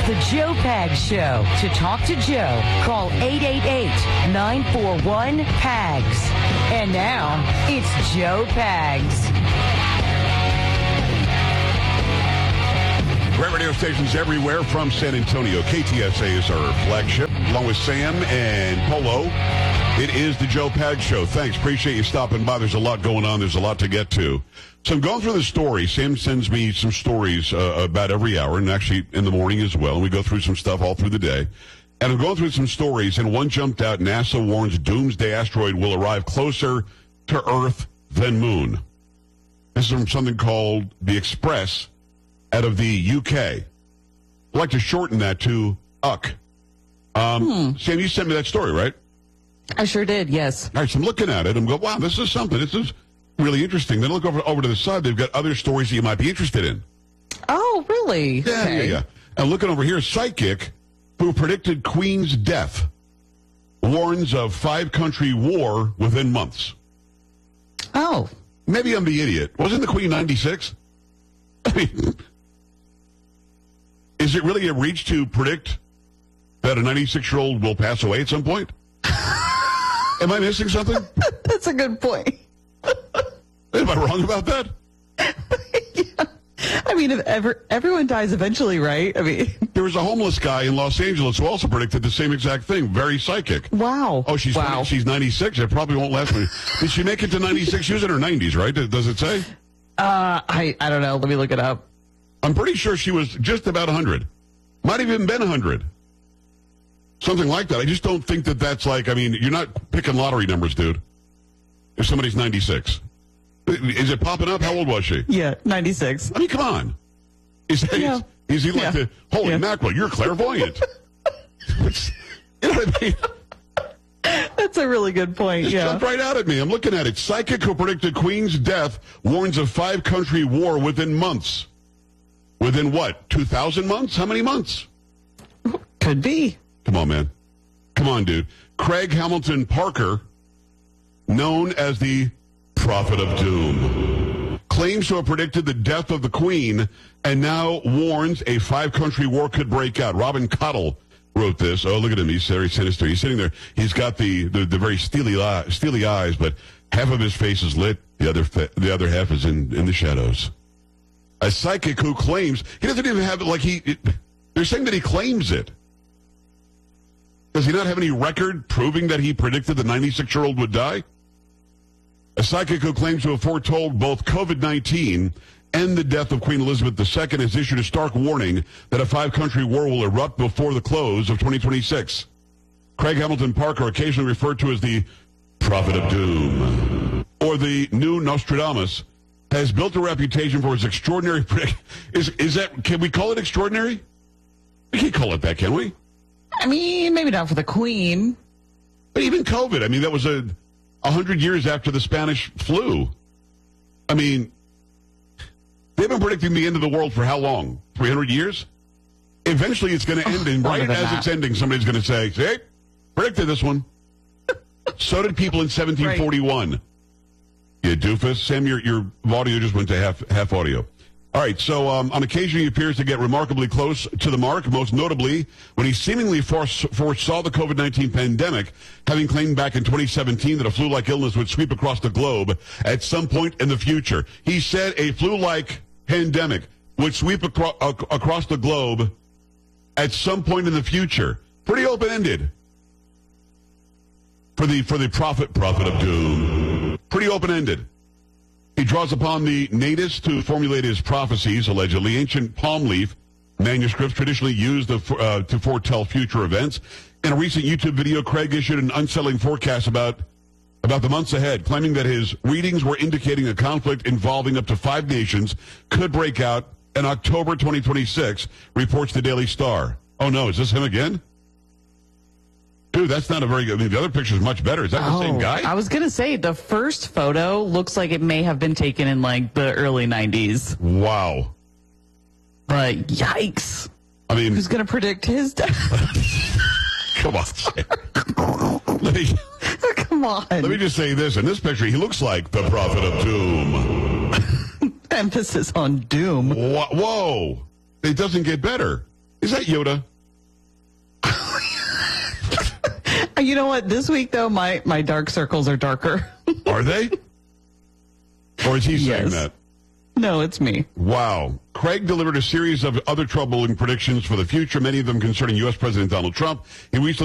The Joe Pags Show. To talk to Joe, call 888-941-PAGS. And now, it's Joe Pags. Great radio stations everywhere from San Antonio. KTSA is our flagship. Along with Sam and Polo, it is the Joe Pags Show. Thanks. Appreciate you stopping by. There's a lot going on. There's a lot to get to. So I'm going through the stories. Sam sends me some stories about every hour, and actually in the morning as well. And we go through some stuff all through the day. And I'm going through some stories, and one jumped out. NASA warns doomsday asteroid will arrive closer to Earth than Moon. This is from something called The Express out of the UK. I'd like to shorten that to UCK. Sam, you sent me that story, right? I sure did, yes. All right, so I'm looking at it. I'm going, wow, this is something. This is really interesting. Then I look over to the side. They've got other stories that you might be interested in. Oh, really? Yeah, Okay. yeah. And looking over here, psychic who predicted Queen's death warns of 5-country war within months. Oh. Maybe I'm the idiot. Wasn't the Queen 96? I mean, is it really a reach to predict that a 96-year-old will pass away at some point? Am I missing something? That's a good point. Am I wrong about that? Yeah. I mean, if everyone dies eventually, right? I mean, There was a homeless guy in Los Angeles who also predicted the same exact thing. Very psychic. wow. Oh, she's 96. It probably won't last. Did she make it to 96? She was in her 90s, right? Does it say? I don't know. Let me look it up. I'm pretty sure she was just about 100. Might have even been 100. Something like that. I just don't think that that's like, I mean, you're not picking lottery numbers, dude. If somebody's 96. Is it popping up? How old was she? Yeah, 96. I mean, come on. Is he like the, holy mackerel, you're clairvoyant. You know what I mean? That's a really good point, Just jumped right out at me. I'm looking at it. Psychic who predicted Queen's death warns of 5-country war within months. Within what? 2,000 months? How many months? Could be. Come on, man. Come on, dude. Craig Hamilton Parker, known as the Prophet of Doom, claims to have predicted the death of the Queen and now warns a 5-country war could break out. Robin Cottle wrote this. Oh, look at him. He's very sinister. He's sitting there. He's got the very steely eyes, but half of his face is lit. The other half is in the shadows. A psychic who claims he doesn't even have it like they're saying that he claims it. Does he not have any record proving that he predicted the 96-year-old would die? A psychic who claims to have foretold both COVID-19 and the death of Queen Elizabeth II has issued a stark warning that a 5-country war will erupt before the close of 2026. Craig Hamilton Parker, occasionally referred to as the Prophet of Doom, or the new Nostradamus, has built a reputation for his extraordinary Is that, can we call it extraordinary? We can't call it that, can we? I mean, maybe not for the Queen. But even COVID, I mean, that was 100 years after the Spanish flu. I mean, they've been predicting the end of the world for how long? 300 years? Eventually it's going to end, and right as it's ending, somebody's going to say, hey, predicted this one. So did people in 1741. Right. You doofus. Sam, your audio just went to half audio. All right, so on occasion he appears to get remarkably close to the mark, most notably when he seemingly foresaw the COVID-19 pandemic, having claimed back in 2017 that a flu-like illness would sweep across the globe at some point in the future. He said a flu-like pandemic would sweep across the globe at some point in the future. Pretty open-ended for the prophet of doom. Pretty open-ended. He draws upon the natives to formulate his prophecies, allegedly. Ancient palm leaf manuscripts traditionally used to foretell future events. In a recent YouTube video, Craig issued an unsettling forecast about the months ahead, claiming that his readings were indicating a conflict involving up to 5 nations could break out in October 2026, reports the Daily Star. Oh, no, is this him again? Dude, that's not a very good... I mean, the other picture is much better. Is that the same guy? I was going to say, the first photo looks like it may have been taken in, like, the early 90s. Wow. But, yikes. I mean... Who's going to predict his death? Come on. Come on. Let me just say this. In this picture, he looks like the Prophet of Doom. Emphasis on doom. Whoa. It doesn't get better. Is that Yoda? You know what? This week, though, my dark circles are darker. Are they? Or is he saying Yes. that? No, it's me. Wow. Craig delivered a series of other troubling predictions for the future, many of them concerning U.S. President Donald Trump. He recently